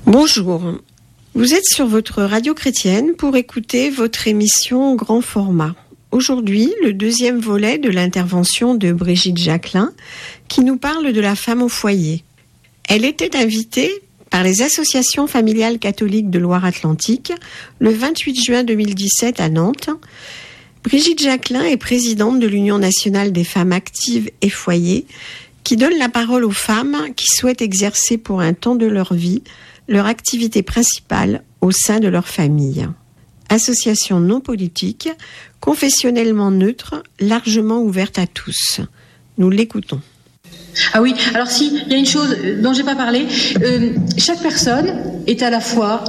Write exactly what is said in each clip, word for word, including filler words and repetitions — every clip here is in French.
Bonjour, vous êtes sur votre radio chrétienne pour écouter votre émission Grand Format. Aujourd'hui, le deuxième volet de l'intervention de Brigitte Jacquelin qui nous parle de la femme au foyer. Elle était invitée par les associations familiales catholiques de Loire-Atlantique le vingt-huit juin deux mille dix-sept à Nantes. Brigitte Jacquelin est présidente de l'Union nationale des femmes actives et foyers qui donne la parole aux femmes qui souhaitent exercer pour un temps de leur vie leur activité principale au sein de leur famille. Association non politique, confessionnellement neutre, largement ouverte à tous. Nous l'écoutons. Ah oui, alors si, il y a une chose dont je n'ai pas parlé. Euh, chaque personne est à la fois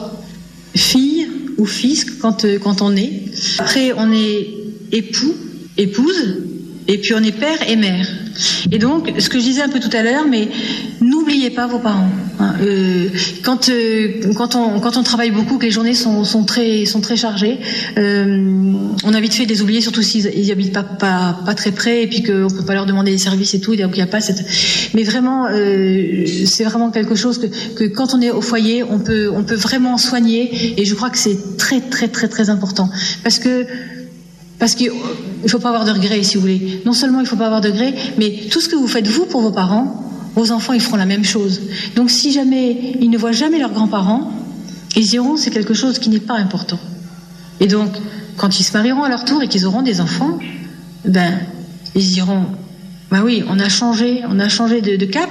fille ou fils quand, euh, quand on est. Après, on est époux, épouse, et puis on est père et mère. Et donc, ce que je disais un peu tout à l'heure, mais n'oubliez pas vos parents. Hein. Euh, quand, euh, quand, on, quand on travaille beaucoup, que les journées sont, sont, très, sont très chargées, euh, on a vite fait de les oublier, surtout s'ils ils habitent pas, pas, pas très près, et puis qu'on ne peut pas leur demander des services et tout, donc il n'y a pas cette... Mais vraiment, euh, c'est vraiment quelque chose que, que quand on est au foyer, on peut, on peut vraiment soigner, et je crois que c'est très, très, très, très important. Parce que Parce qu'il ne faut pas avoir de regrets, si vous voulez. Non seulement il ne faut pas avoir de regrets, mais tout ce que vous faites, vous, pour vos parents, vos enfants, ils feront la même chose. Donc si jamais ils ne voient jamais leurs grands-parents, ils diront c'est quelque chose qui n'est pas important. Et donc, quand ils se marieront à leur tour et qu'ils auront des enfants, ben, ils diront, ben oui, on a changé, on a changé de, de cap.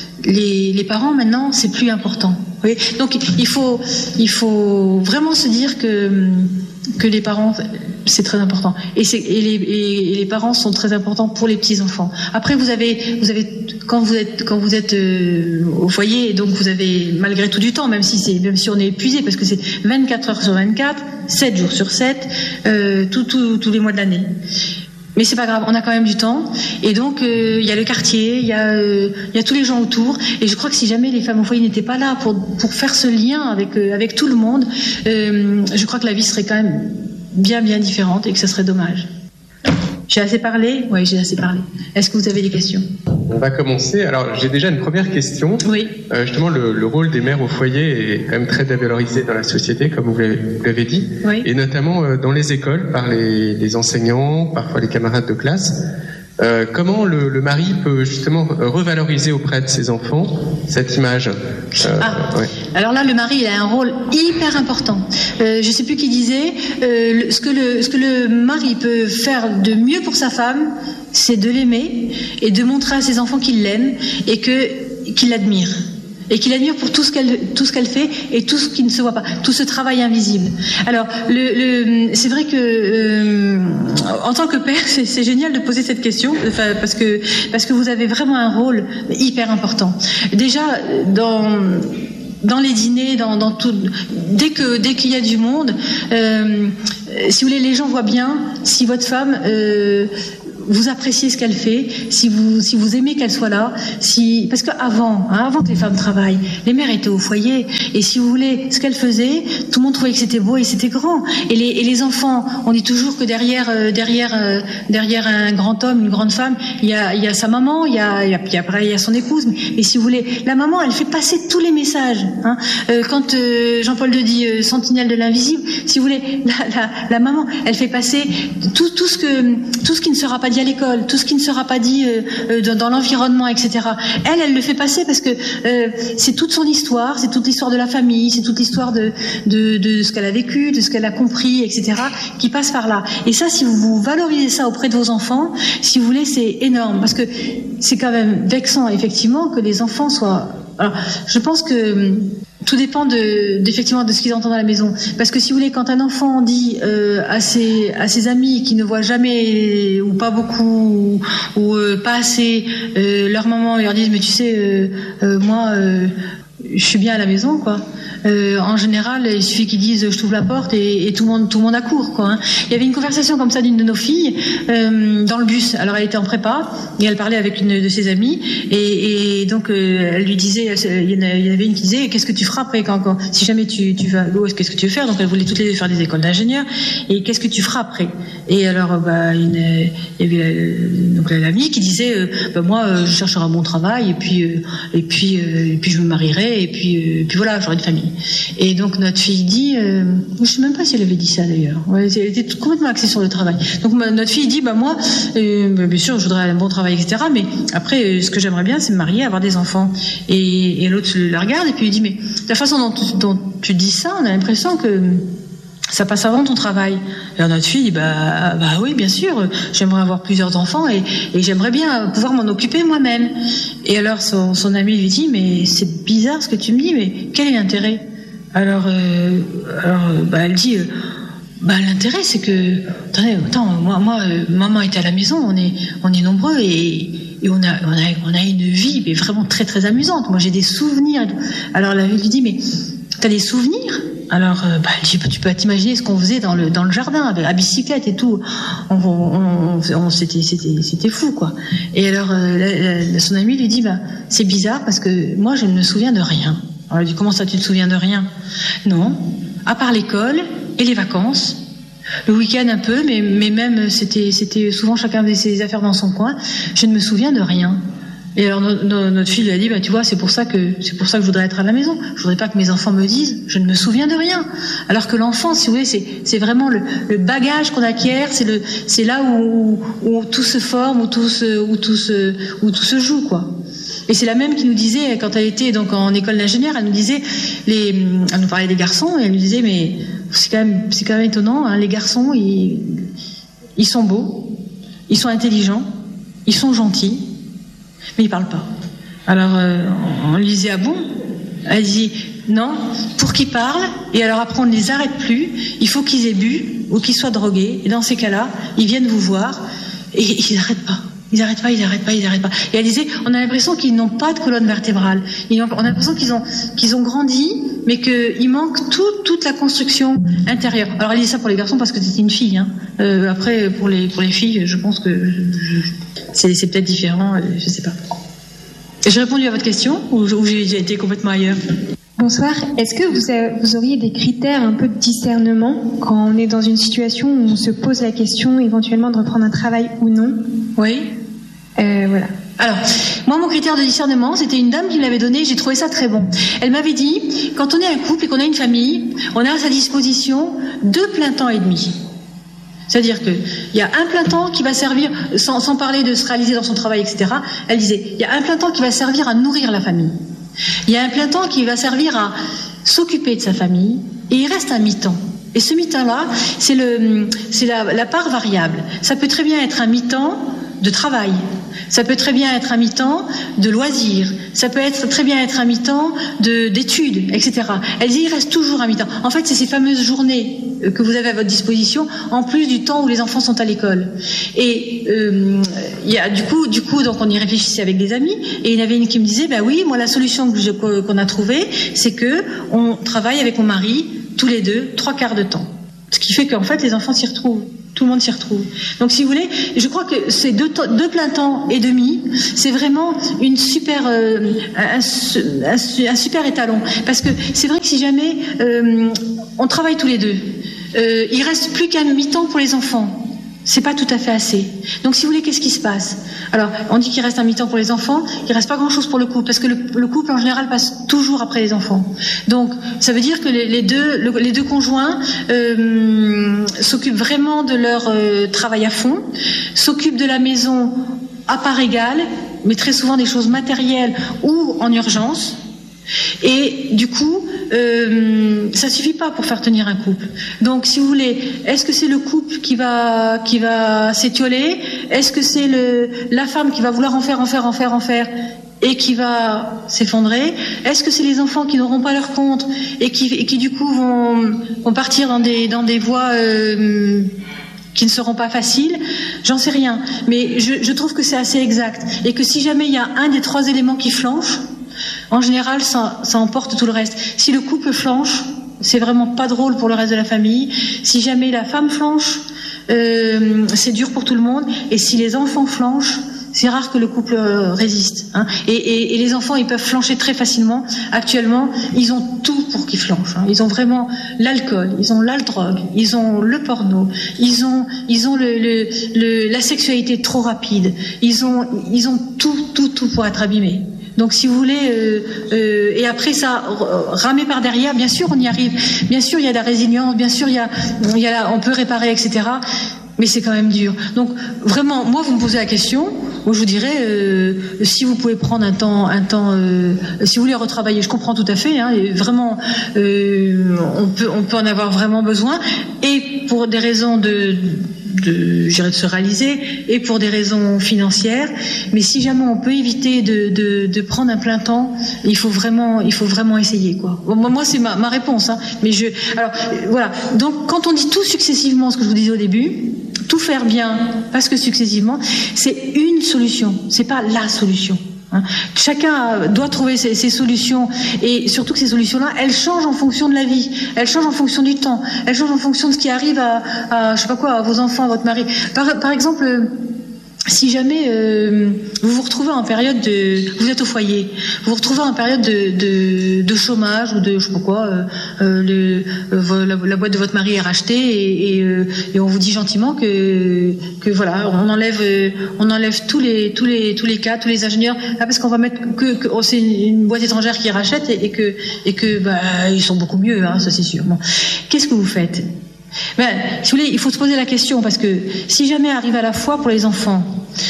Les, les parents, maintenant, c'est plus important. Vous voyez ? Donc il faut, il faut vraiment se dire que, que les parents... c'est très important. Et, c'est, et, les, et les parents sont très importants pour les petits-enfants. Après, vous avez, vous avez quand vous êtes, quand vous êtes euh, au foyer, donc vous avez malgré tout du temps, même si, c'est, même si on est épuisé, parce que c'est vingt-quatre heures sur vingt-quatre, sept jours sur sept, euh, tout, tout, tous les mois de l'année. Mais c'est pas grave, on a quand même du temps. Et donc, il euh, y a le quartier, il y, euh, y a tous les gens autour. Et je crois que si jamais les femmes au foyer n'étaient pas là pour, pour faire ce lien avec, euh, avec tout le monde, euh, je crois que la vie serait quand même bien bien différente et que ce serait dommage. J'ai assez parlé ? Oui, j'ai assez parlé. Est-ce que vous avez des questions ? On va commencer. Alors, j'ai déjà une première question. Oui. Euh, justement, le, le rôle des mères au foyer est quand même très dévalorisé dans la société, comme vous l'avez, vous l'avez dit, oui. Et notamment euh, dans les écoles, par les, les enseignants, parfois les camarades de classe. Euh, comment le, le mari peut justement revaloriser auprès de ses enfants cette image euh, ah, ouais. Alors là, le mari, il a un rôle hyper important. Euh, je ne sais plus qui disait, euh, le, ce, que le, ce que le mari peut faire de mieux pour sa femme, c'est de l'aimer et de montrer à ses enfants qu'il l'aime et que, qu'il l'admire. Et qu'il admire pour tout ce qu'elle tout ce qu'elle fait et tout ce qui ne se voit pas, tout ce travail invisible. Alors, le, le, c'est vrai que euh, en tant que père, c'est, c'est génial de poser cette question, enfin, parce que parce que vous avez vraiment un rôle hyper important. Déjà, dans dans les dîners, dans, dans tout, dès que dès qu'il y a du monde, euh, si vous voulez, les gens voient bien si votre femme euh, vous appréciez ce qu'elle fait, si vous si vous aimez qu'elle soit là, si parce qu'avant, hein, avant que les femmes travaillent, les mères étaient au foyer et si vous voulez, ce qu'elles faisaient, tout le monde trouvait que c'était beau et c'était grand. Et les et les enfants, on dit toujours que derrière euh, derrière euh, derrière un grand homme, une grande femme, il y a il y a sa maman, il y a il y a puis après il y a son épouse. Mais si vous voulez, la maman, elle fait passer tous les messages. Hein. Euh, quand euh, Jean-Paul II dit euh, sentinelle de l'invisible, si vous voulez, la, la, la maman, elle fait passer tout tout ce que tout ce qui ne sera pas dit à l'école, tout ce qui ne sera pas dit euh, dans, dans l'environnement, et cetera. Elle, elle le fait passer parce que euh, c'est toute son histoire, c'est toute l'histoire de la famille, c'est toute l'histoire de, de, de ce qu'elle a vécu, de ce qu'elle a compris, et cetera, qui passe par là. Et ça, si vous, vous valorisez ça auprès de vos enfants, si vous voulez, c'est énorme parce que c'est quand même vexant, effectivement, que les enfants soient... Alors, je pense que tout dépend de, d'effectivement de ce qu'ils entendent à la maison. Parce que si vous voulez, quand un enfant dit euh, à ses à ses amis qui ne voient jamais ou pas beaucoup ou, ou euh, pas assez euh, leur maman, ils leur disent mais tu sais euh, euh, moi euh, je suis bien à la maison quoi. Euh, en général, il suffit qu'ils disent je t'ouvre la porte et, et tout le monde tout le monde accourt quoi. Hein. Il y avait une conversation comme ça d'une de nos filles euh, dans le bus. Alors elle était en prépa et elle parlait avec une de ses amies et, et donc euh, elle lui disait, il y en avait une qui disait qu'est-ce que tu feras après quand, quand si jamais tu tu vas qu'est-ce que tu veux faire. Donc elle voulait toutes les deux faire des écoles d'ingénieurs et qu'est-ce que tu feras après. Et alors bah une, il y avait donc l'amie qui disait euh, bah, moi euh, je chercherai un bon travail et puis euh, et puis euh, et puis je me marierai et puis euh, et puis voilà j'aurai une famille. Et donc notre fille dit, euh, je sais même pas si elle avait dit ça d'ailleurs, ouais, elle était complètement axée sur le travail. Donc ma, notre fille dit, bah moi, euh, bien sûr, je voudrais un bon travail, et cetera. Mais après, euh, ce que j'aimerais bien, c'est me marier, avoir des enfants. Et, et l'autre la regarde et puis lui dit, mais de la façon dont, dont tu dis ça, on a l'impression que ça passe avant ton travail. Et alors notre fille dit, bah, bah oui, bien sûr, j'aimerais avoir plusieurs enfants et, et j'aimerais bien pouvoir m'en occuper moi-même. Et alors son, son ami lui dit, mais c'est bizarre ce que tu me dis, mais quel est l'intérêt? Alors, euh, alors bah, elle dit, euh, bah l'intérêt c'est que, attendez, attends, moi, moi, euh, maman était à la maison, on est, on est nombreux et Et on a, on a, on a une vie, mais vraiment très, très amusante. Moi, j'ai des souvenirs. Alors, la vie lui dit, mais t'as des souvenirs? Alors, euh, bah, elle dit, tu peux t'imaginer ce qu'on faisait dans le, dans le jardin, avec la bicyclette et tout. On, on, on, on c'était, c'était, c'était fou, quoi. Et alors, euh, la, la, son ami lui dit, bah, c'est bizarre parce que moi, je ne me souviens de rien. Alors, elle dit, comment ça, tu te souviens de rien? Non. À part l'école et les vacances. Le week-end un peu, mais, mais même c'était, c'était souvent chacun faisait ses affaires dans son coin. Je ne me souviens de rien. Et alors no, no, notre fille lui a dit, bah tu vois, c'est pour ça que c'est pour ça que je voudrais être à la maison. Je voudrais pas que mes enfants me disent, je ne me souviens de rien. Alors que l'enfant, si vous voulez, c'est, c'est vraiment le, le bagage qu'on acquiert, c'est le, c'est là où, où tout se forme, où tout se, où tout se, où tout se joue, quoi. Et c'est la même qui nous disait, quand elle était donc en école d'ingénieur, elle nous disait, les, elle nous parlait des garçons, et elle nous disait, mais c'est quand même, c'est quand même étonnant, hein, les garçons, ils, ils sont beaux, ils sont intelligents, ils sont gentils, mais ils parlent pas. Alors, euh, on lui disait, ah bon? Elle dit, non, pour qu'ils parlent, et alors après on ne les arrête plus, il faut qu'ils aient bu, ou qu'ils soient drogués, et dans ces cas-là, ils viennent vous voir, et ils n'arrêtent pas. Ils n'arrêtent pas, ils n'arrêtent pas, ils n'arrêtent pas. Et elle disait, on a l'impression qu'ils n'ont pas de colonne vertébrale. Ils ont, on a l'impression qu'ils ont, qu'ils ont grandi, mais qu'il manque tout, toute la construction intérieure. Alors elle dit ça pour les garçons parce que c'était une fille. Hein. Euh, après, pour les, pour les filles, je pense que je, je, c'est, c'est peut-être différent, je sais pas. J'ai répondu à votre question ou, ou j'ai été complètement ailleurs? Bonsoir. Est-ce que vous, avez, vous auriez des critères un peu de discernement quand on est dans une situation où on se pose la question éventuellement de reprendre un travail ou non? Oui. Euh, voilà. Alors, moi, mon critère de discernement, c'était une dame qui me l'avait donné, j'ai trouvé ça très bon. Elle m'avait dit, quand on est un couple et qu'on a une famille, on a à sa disposition deux plein temps et demi. C'est-à-dire qu'il y a un plein temps qui va servir, sans, sans parler de se réaliser dans son travail, et cetera. Elle disait, il y a un plein temps qui va servir à nourrir la famille. Il y a un plein temps qui va servir à s'occuper de sa famille, et il reste un mi-temps. Et ce mi-temps-là, c'est, le, c'est la, la part variable. Ça peut très bien être un mi-temps de travail. Ça peut très bien être un mi-temps de loisirs. Ça peut être très bien être un mi-temps de, d'études, et cetera. Elle dit, il reste toujours un mi-temps. En fait, c'est ces fameuses journées que vous avez à votre disposition, en plus du temps où les enfants sont à l'école. Et euh, il y a du coup, du coup, donc on y réfléchissait avec des amis, et il y en avait une qui me disait, bah oui, moi la solution que je, qu'on a trouvée, c'est que on travaille avec mon mari tous les deux trois quarts de temps. Ce qui fait qu'en fait, les enfants s'y retrouvent. Tout le monde s'y retrouve. Donc, si vous voulez, je crois que ces deux, deux plein temps et demi, c'est vraiment une super, euh, un, un, un super étalon. Parce que c'est vrai que si jamais euh, on travaille tous les deux, euh, il reste plus qu'un mi-temps pour les enfants. C'est pas tout à fait assez. Donc, si vous voulez, qu'est-ce qui se passe? Alors, on dit qu'il reste un mi-temps pour les enfants, il reste pas grand-chose pour le couple, parce que le, le couple, en général, passe toujours après les enfants. Donc, ça veut dire que les, les, deux, le, les deux conjoints euh, s'occupent vraiment de leur euh, travail à fond, s'occupent de la maison à part égale, mais très souvent des choses matérielles ou en urgence. Et du coup, euh, ça suffit pas pour faire tenir un couple. Donc, si vous voulez, est-ce que c'est le couple qui va qui va s'étioler? Est-ce que c'est le la femme qui va vouloir en faire, en faire, en faire, en faire et qui va s'effondrer? Est-ce que c'est les enfants qui n'auront pas leur compte et qui et qui du coup vont vont partir dans des dans des voies euh, qui ne seront pas faciles? J'en sais rien, mais je, je trouve que c'est assez exact et que si jamais il y a un des trois éléments qui flanche, en général, ça, ça emporte tout le reste. Si le couple flanche, c'est vraiment pas drôle pour le reste de la famille. Si jamais la femme flanche, euh, c'est dur pour tout le monde. Et si les enfants flanchent, c'est rare que le couple euh, résiste. Hein. Et, et, et les enfants, ils peuvent flancher très facilement. Actuellement, ils ont tout pour qu'ils flanchent. Hein. Ils ont vraiment l'alcool, ils ont la drogue, ils ont le porno, ils ont, ils ont le, le, le, la sexualité trop rapide. Ils ont, ils ont tout, tout, tout pour être abîmés. Donc si vous voulez, euh, euh, et après ça, ramer par derrière, bien sûr on y arrive, bien sûr il y a de la résilience, bien sûr il y a, il y a la, on peut réparer, et cetera. Mais c'est quand même dur. Donc vraiment, moi vous me posez la question, moi je vous dirais, euh, si vous pouvez prendre un temps, un temps, euh, si vous voulez retravailler, je comprends tout à fait, hein, et vraiment, euh, on peut, on peut en avoir vraiment besoin, et pour des raisons de de, je dirais de se réaliser, et pour des raisons financières. Mais si jamais on peut éviter de, de, de prendre un plein temps, il faut vraiment, il faut vraiment essayer, quoi. Bon, moi, c'est ma, ma réponse, hein. Mais je, alors, voilà. Donc, quand on dit tout successivement, ce que je vous disais au début, tout faire bien, parce que successivement, c'est une solution. C'est pas la solution. Hein. Chacun doit trouver ses, ses solutions, et surtout que ces solutions-là, elles changent en fonction de la vie, elles changent en fonction du temps, elles changent en fonction de ce qui arrive à, à je sais pas quoi, à vos enfants, à votre mari. Par, par exemple, si jamais euh, vous vous retrouvez en période de, vous êtes au foyer, vous vous retrouvez en période de, de, de chômage ou de je sais pas quoi, euh, euh, le, euh, la, la boîte de votre mari est rachetée et, et, euh, et on vous dit gentiment que que voilà, on enlève euh, on enlève tous les tous les tous les cas, tous les ingénieurs, ah, parce qu'on va mettre que, que oh, c'est une boîte étrangère qui rachète et, et que et que bah ils sont beaucoup mieux, hein, ça c'est sûr. Bon. Qu'est-ce que vous faites? Ben, si vous voulez, il faut se poser la question, parce que si jamais arrive à la fois pour les enfants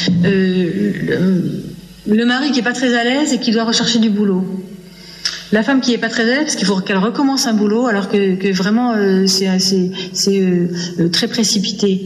euh, le, le mari qui est pas très à l'aise et qui doit rechercher du boulot, la femme qui est pas très à l'aise parce qu'il faut qu'elle recommence un boulot alors que, que vraiment euh, c'est, c'est, c'est euh, très précipité,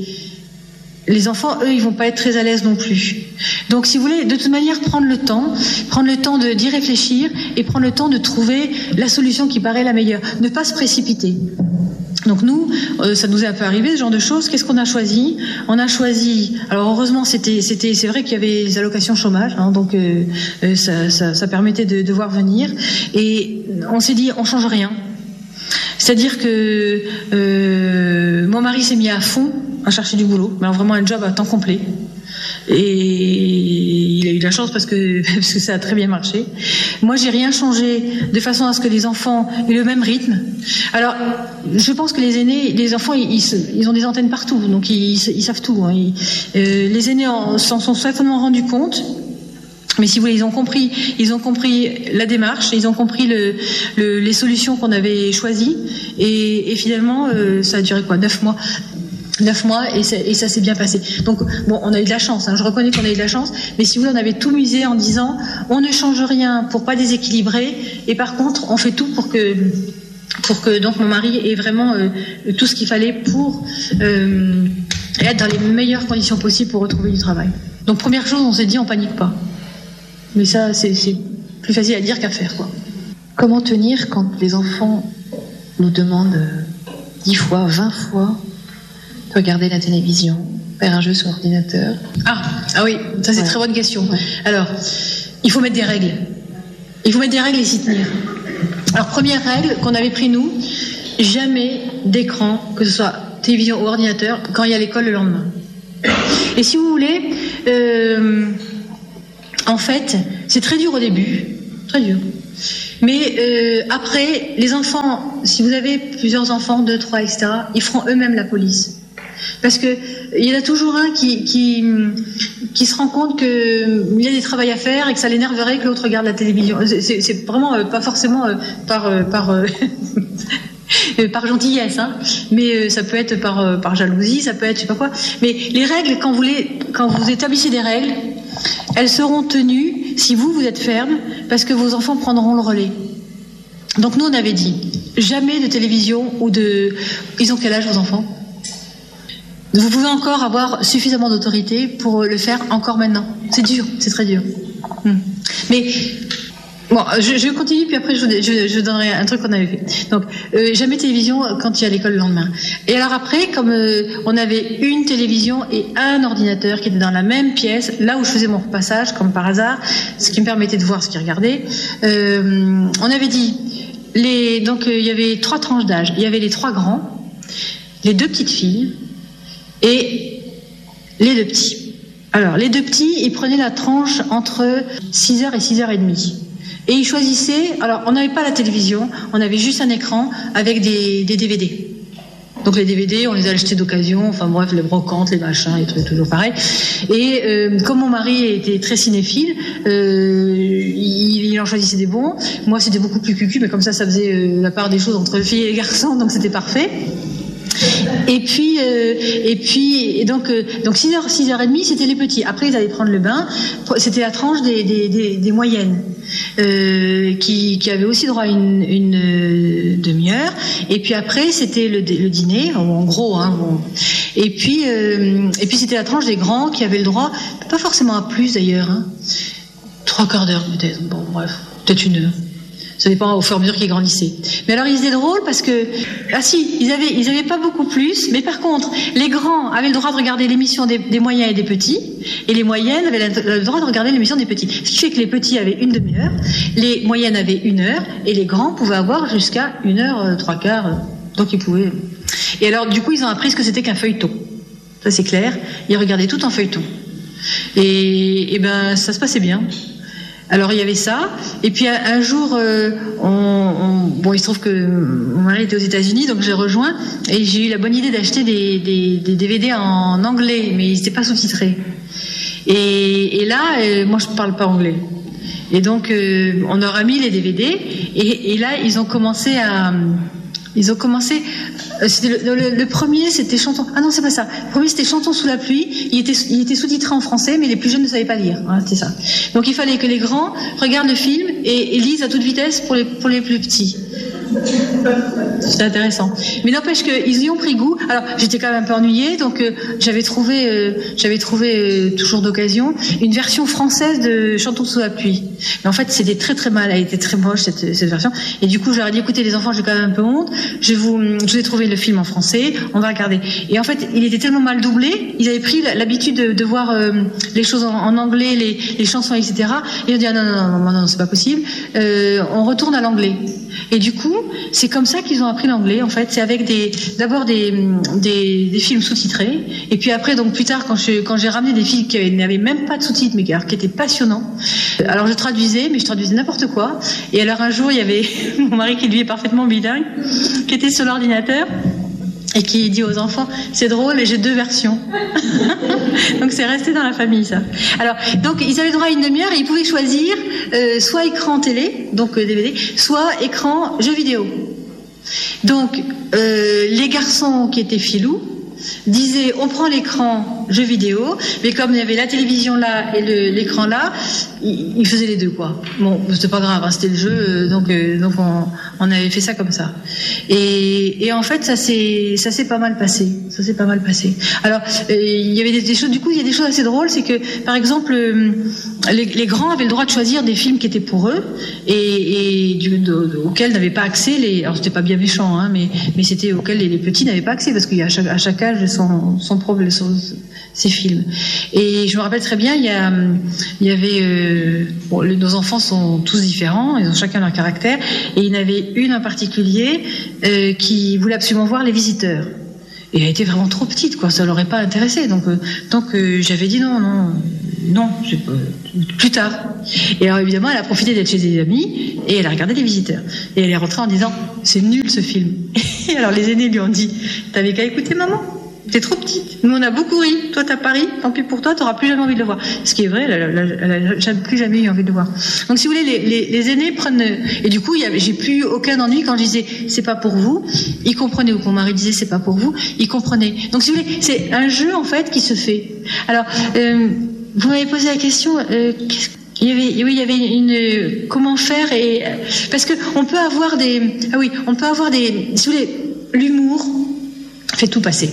les enfants, eux, ils vont pas être très à l'aise non plus. Donc, si vous voulez, de toute manière, prendre le temps, prendre le temps de, d'y réfléchir et prendre le temps de trouver la solution qui paraît la meilleure. Ne pas se précipiter. Donc nous, euh, ça nous est un peu arrivé ce genre de choses. Qu'est-ce qu'on a choisi? On a choisi. Alors heureusement, c'était, c'était, c'est vrai qu'il y avait les allocations chômage, hein, donc euh, euh, ça, ça, ça permettait de, de voir venir. Et on s'est dit, on change rien. C'est-à-dire que euh, mon mari s'est mis à fond à chercher du boulot, mais alors vraiment un job à temps complet. Et il a eu de la chance parce que, parce que ça a très bien marché. Moi, j'ai rien changé de façon à ce que les enfants aient le même rythme. Alors, je pense que les aînés, les enfants, ils, ils ont des antennes partout, donc ils, ils savent tout. Hein. Ils, euh, les aînés en, s'en sont certainement rendus compte. Mais si vous voulez, ils ont compris, ils ont compris la démarche, ils ont compris le, le, les solutions qu'on avait choisies. Et, et finalement, euh, ça a duré quoi, neuf mois. Neuf mois et ça, et ça s'est bien passé. Donc bon, on a eu de la chance, hein, je reconnais qu'on a eu de la chance, mais si vous voulez, on avait tout misé en disant on ne change rien pour pas déséquilibrer, et par contre on fait tout pour que pour que donc mon mari ait vraiment euh, tout ce qu'il fallait pour euh, être dans les meilleures conditions possibles pour retrouver du travail. Donc première chose, on s'est dit on panique pas. Mais ça c'est, c'est plus facile à dire qu'à faire, quoi. Comment tenir quand les enfants nous demandent dix fois, vingt fois regarder la télévision, faire un jeu sur ordinateur? Ah, ah oui, ça c'est une ouais. très bonne question. Ouais. Alors, il faut mettre des règles. Il faut mettre des règles et s'y tenir. Alors, première règle qu'on avait pris nous, jamais d'écran, que ce soit télévision ou ordinateur, quand il y a l'école le lendemain. Et si vous voulez, euh, en fait, c'est très dur au début, très dur. Mais euh, après, les enfants, si vous avez plusieurs enfants, deux, trois, et cetera, ils feront eux-mêmes la police. Parce que il y en a toujours un qui, qui, qui se rend compte qu'il y a des travaux à faire et que ça l'énerverait que l'autre regarde la télévision. C'est, c'est vraiment euh, pas forcément euh, par, euh, par, euh, par gentillesse, hein, mais euh, ça peut être par, euh, par jalousie, ça peut être je sais pas quoi. Mais les règles, quand vous, les, quand vous établissez des règles, elles seront tenues si vous, vous êtes ferme, parce que vos enfants prendront le relais. Donc nous, on avait dit, jamais de télévision ou de... Ils ont quel âge, vos enfants ? Vous pouvez encore avoir suffisamment d'autorité pour le faire encore maintenant. C'est dur, c'est très dur. Hum. Mais bon, je, je continue puis après je, je, je donnerai un truc qu'on avait fait. Donc euh, jamais télévision quand il y a l'école le lendemain. Et alors après, comme euh, on avait une télévision et un ordinateur qui étaient dans la même pièce, là où je faisais mon repassage, comme par hasard, ce qui me permettait de voir ce qu'ils regardaient, euh, on avait dit les donc euh, il y avait trois tranches d'âge. Il y avait les trois grands, les deux petites filles. Et les deux petits. Alors, les deux petits, ils prenaient la tranche entre six heures et six heures trente. Et ils choisissaient... Alors, on n'avait pas la télévision, on avait juste un écran avec des, des D V D. Donc les D V D, on les a achetés d'occasion, enfin bref, les brocantes, les machins, les trucs toujours pareil. Et euh, comme mon mari était très cinéphile, euh, il, il en choisissait des bons. Moi, c'était beaucoup plus cucu, mais comme ça, ça faisait euh, la part des choses entre filles et garçons, donc c'était parfait. Et puis, euh, et puis, et donc, euh, donc six heures, six heures trente, c'était les petits. Après, ils allaient prendre le bain. C'était la tranche des, des, des, des moyennes, euh, qui, qui avaient aussi droit à une, une euh, demi-heure. Et puis après, c'était le, le dîner, en gros. Hein, bon. Et puis, euh, et puis, c'était la tranche des grands qui avaient le droit, pas forcément à plus d'ailleurs, hein, trois quarts d'heure peut-être. Bon, bref, peut-être une heure. Ça dépend au fur et à mesure qu'ils grandissaient. Mais alors, ils étaient drôles parce que, ah si, ils avaient, ils avaient pas beaucoup plus, mais par contre, les grands avaient le droit de regarder l'émission des, des moyens et des petits, et les moyennes avaient le droit de regarder l'émission des petits. Ce qui fait que les petits avaient une demi-heure, les moyennes avaient une heure, et les grands pouvaient avoir jusqu'à une heure, euh, trois quarts, euh, donc ils pouvaient. Et alors, du coup, ils ont appris ce que c'était qu'un feuilleton. Ça, c'est clair. Ils regardaient tout en feuilleton. Et, et ben, ça se passait bien. Alors il y avait ça, et puis un, un jour, euh, on, on, bon, il se trouve que mon mari était aux États-Unis, donc j'ai rejoint, et j'ai eu la bonne idée d'acheter des, des, des D V D en anglais, mais ils n'étaient pas sous-titrés. Et, et là, euh, moi je ne parle pas anglais, et donc euh, on leur a mis les D V D, et, et là ils ont commencé à, ils ont commencé. C'était le, le, le premier, c'était Chantons. Ah non, c'est pas ça. Le premier, c'était Chantons sous la pluie. Il était, il était sous-titré en français, mais les plus jeunes ne savaient pas lire. Hein, c'était ça. Donc il fallait que les grands regardent le film et, et lisent à toute vitesse pour les, pour les plus petits. C'était intéressant. Mais n'empêche qu'ils y ont pris goût. Alors, j'étais quand même un peu ennuyée, donc euh, j'avais trouvé, euh, j'avais trouvé euh, toujours d'occasion une version française de Chantons sous la pluie. Mais en fait, c'était très très mal. Elle était très moche cette, cette version. Et du coup, je leur ai dit, écoutez les enfants, j'ai quand même un peu honte. Je vais vous, je vous ai trouvé le film en français. On va regarder. Et en fait, il était tellement mal doublé. Ils avaient pris l'habitude de, de voir euh, les choses en, en anglais, les, les chansons, et cetera. Et ils ont dit, ah, non, non, non, non, non, c'est pas possible. Euh, on retourne à l'anglais. Et du coup, c'est comme ça qu'ils ont appris l'anglais, en fait. C'est avec des, d'abord des, des, des films sous-titrés. Et puis après, donc plus tard, quand je, quand j'ai ramené des films qui n'avaient même pas de sous-titres, mais qui, qui étaient passionnants. Alors je traduisais, mais je traduisais n'importe quoi. Et alors un jour, il y avait mon mari qui lui est parfaitement bilingue, qui était sur l'ordinateur. Et qui dit aux enfants, c'est drôle, et j'ai deux versions. Donc c'est resté dans la famille, ça. Alors, donc ils avaient droit à une demi-heure et ils pouvaient choisir euh, soit écran télé, donc euh, D V D, soit écran jeux vidéo. Donc euh, les garçons qui étaient filous disaient, on prend l'écran jeux vidéo, mais comme il y avait la télévision là et le, l'écran là, ils, ils faisaient les deux, quoi. Bon, c'était pas grave, hein, c'était le jeu, donc euh, donc on, on avait fait ça comme ça. Et, et en fait, ça s'est ça s'est pas mal passé, ça s'est pas mal passé. Alors, euh, il y avait des, des choses, du coup, il y a des choses assez drôles, c'est que par exemple, euh, les, les grands avaient le droit de choisir des films qui étaient pour eux et, et du, de, de, auxquels n'avaient pas accès les. Alors c'était pas bien méchant, hein, mais mais c'était auxquels les, les petits n'avaient pas accès parce qu'il y a à chaque, à chaque âge son son problème, son, ses films. Et je me rappelle très bien, il y a il y avait euh, bon, les, nos enfants sont tous différents, ils ont chacun leur caractère, et il y en avait une en particulier euh, qui voulait absolument voir Les Visiteurs. Et elle était vraiment trop petite, quoi, ça l'aurait pas intéressé. Donc, euh, donc euh, j'avais dit non, non, non, j'ai, euh, plus tard. Et alors évidemment, elle a profité d'être chez des amis et elle a regardé Les Visiteurs. Et elle est rentrée en disant, c'est nul ce film. Et alors les aînés lui ont dit, t'avais qu'à écouter maman. T'es trop petite. Nous, on a beaucoup ri. Toi, t'as pas ri. Tant pis pour toi, t'auras plus jamais envie de le voir. Ce qui est vrai, elle n'a plus jamais eu envie de le voir. Donc, si vous voulez, les, les, les aînés prennent... Et du coup, il y avait, j'ai plus aucun ennui quand je disais, c'est pas pour vous. Ils comprenaient. Ou quand mon mari disait, c'est pas pour vous. Ils comprenaient. Donc, si vous voulez, c'est un jeu, en fait, qui se fait. Alors, euh, vous m'avez posé la question, euh, qu'est-ce Il y avait, oui, il y avait une, comment faire et, parce que on peut avoir des, ah oui, on peut avoir des, si vous voulez, l'humour fait tout passer.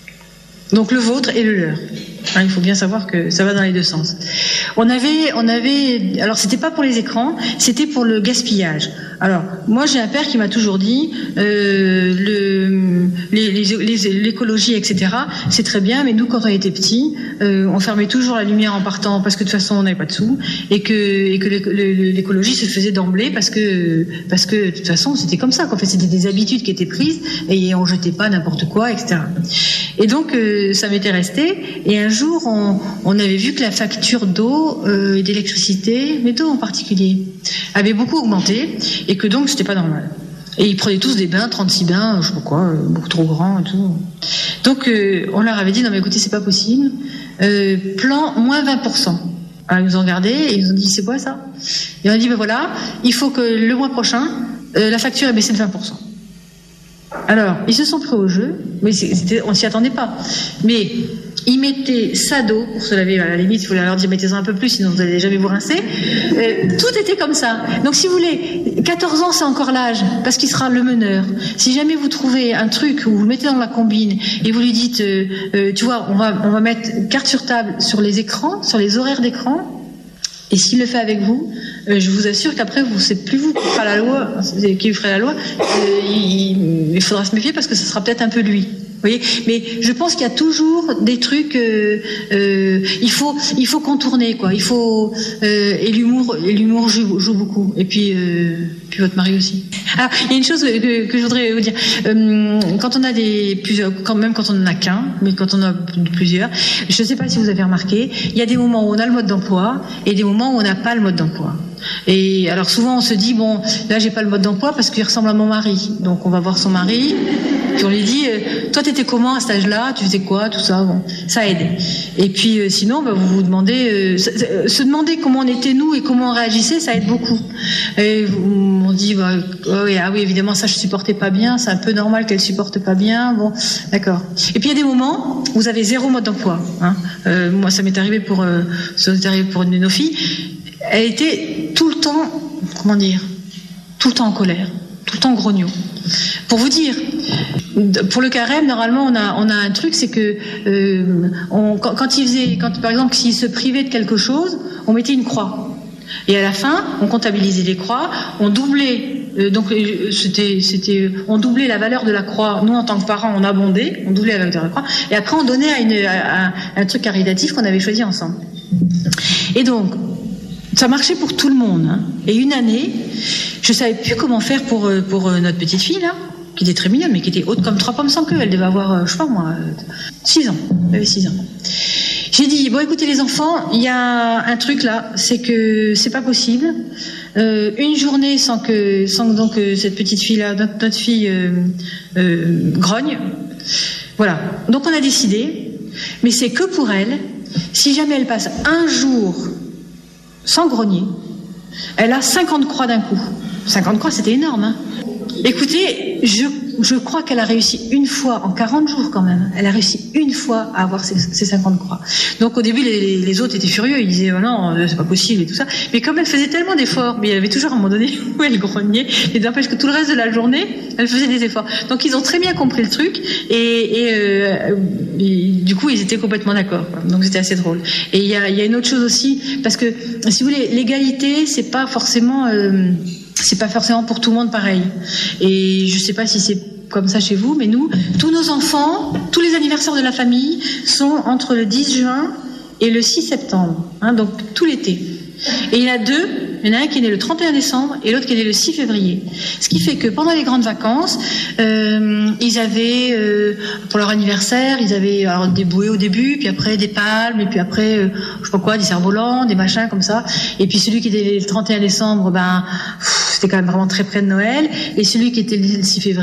Donc le vôtre et le leur. Hein, il faut bien savoir que ça va dans les deux sens. On avait, on avait, alors c'était pas pour les écrans, c'était pour le gaspillage. Alors moi j'ai un père qui m'a toujours dit, euh, le, les, les, les, l'écologie et cetera c'est très bien, mais nous quand on était petits, euh, on fermait toujours la lumière en partant parce que de toute façon on n'avait pas de sous et que et que l'écologie se faisait d'emblée parce que parce que de toute façon c'était comme ça. En fait c'était des habitudes qui étaient prises et on jetait pas n'importe quoi, et cetera. Et donc euh, ça m'était resté. Et un jour, on, on avait vu que la facture d'eau euh, et d'électricité, mais d'eau en particulier, avait beaucoup augmenté et que donc c'était pas normal. Et ils prenaient tous des bains, trente-six bains, je sais pas quoi, beaucoup trop grands et tout. Donc euh, on leur avait dit non mais écoutez c'est pas possible. Euh, plan moins vingt pour cent. Alors ils nous ont regardé et ils nous ont dit c'est quoi ça? Et on a dit ben voilà, il faut que le mois prochain euh, la facture est baissée de vingt pour cent. Alors ils se sont pris au jeu, mais c'était, on s'y attendait pas. Mais ils mettaient ça d'eau pour se laver, à la limite il fallait leur dire mettez-en un peu plus sinon vous n'allez jamais vous rincer. Euh, tout était comme ça. Donc si vous voulez, quatorze ans c'est encore l'âge parce qu'il sera le meneur. Si jamais vous trouvez un truc où vous le mettez dans la combine et vous lui dites euh, euh, tu vois on va, on va mettre carte sur table sur les écrans, sur les horaires d'écran, et s'il le fait avec vous, euh, je vous assure qu'après vous c'est plus vous qui fera la loi, qui ferait la loi, euh, il, il faudra se méfier parce que ce sera peut-être un peu lui. Vous voyez, mais je pense qu'il y a toujours des trucs. Euh, euh, il faut, il faut contourner quoi. Il faut euh, et l'humour, et l'humour joue, joue beaucoup. Et puis, euh, puis votre mari aussi. Ah, il y a une chose que, que je voudrais vous dire. Euh, quand on a des plusieurs, quand même quand on n'en a qu'un, mais quand on en a plusieurs, je ne sais pas si vous avez remarqué, il y a des moments où on a le mode d'emploi et des moments où on n'a pas le mode d'emploi. Et alors souvent on se dit bon là j'ai pas le mode d'emploi parce qu'il ressemble à mon mari, donc on va voir son mari puis on lui dit euh, toi t'étais comment à cet âge-là, tu faisais quoi, tout ça, bon ça aide. Et puis euh, sinon bah, vous vous demandez euh, se, se demander comment on était nous et comment on réagissait, ça aide beaucoup. Et on dit bah, oh, oui, ah oui évidemment ça je supportais pas bien, c'est un peu normal qu'elle supporte pas bien, bon d'accord. Et puis il y a des moments où vous avez zéro mode d'emploi, hein. Euh, moi ça m'est arrivé pour euh, ça m'est arrivé pour une de nos filles. Elle était tout le temps, comment dire, tout le temps en colère, tout le temps grognon. Pour vous dire, pour le carême, normalement, on a, on a un truc, c'est que euh, on, quand, quand il faisait, quand par exemple, s'il se privait de quelque chose, on mettait une croix. Et à la fin, on comptabilisait les croix, on doublait. Euh, donc c'était, c'était, on doublait la valeur de la croix. Nous, en tant que parents, on abondait, on doublait la valeur de la croix. Et après, on donnait à, une, à, à un truc caritatif qu'on avait choisi ensemble. Et donc. Ça marchait pour tout le monde. Hein. Et une année, je savais plus comment faire pour, pour notre petite fille, là, qui était très mignonne, mais qui était haute comme trois pommes sans queue. Elle devait avoir, je sais pas moi, six ans. Elle avait six ans. J'ai dit, bon écoutez les enfants, il y a un truc là, c'est que c'est pas possible. Euh, une journée sans que, sans que donc, cette petite fille-là, notre, notre fille, euh, euh, grogne. Voilà. Donc on a décidé, mais c'est que pour elle, si jamais elle passe un jour sans grogner, elle a cinquante croix d'un coup. cinquante croix, c'était énorme. Hein. Écoutez, je, je crois qu'elle a réussi une fois, en quarante jours quand même, elle a réussi une fois à avoir ces, ces cinquante croix. Donc au début, les, les autres étaient furieux, ils disaient oh non, c'est pas possible et tout ça. Mais comme elle faisait tellement d'efforts, mais il y avait toujours un moment donné où elle grognait, et n'empêche que tout le reste de la journée, elle faisait des efforts. Donc ils ont très bien compris le truc, et, et, euh, et du coup, ils étaient complètement d'accord. Donc c'était assez drôle. Et il y a, il y a une autre chose aussi, parce que si vous voulez, l'égalité, c'est pas forcément... Euh, c'est pas forcément pour tout le monde pareil. Et je sais pas si c'est comme ça chez vous, mais nous, tous nos enfants, tous les anniversaires de la famille sont entre le dix juin et le six septembre, hein, donc tout l'été. Et il y en a deux, il y en a un qui est né le trente et un décembre et l'autre qui est né le six février. Ce qui fait que pendant les grandes vacances, euh, ils avaient, euh, pour leur anniversaire, ils avaient alors des bouées au début, puis après des palmes, et puis après, euh, je sais pas quoi, des cerfs-volants, des machins comme ça. Et puis celui qui était né le trente et un décembre, ben, pff, c'était quand même vraiment très près de Noël. Et celui qui était né le six février,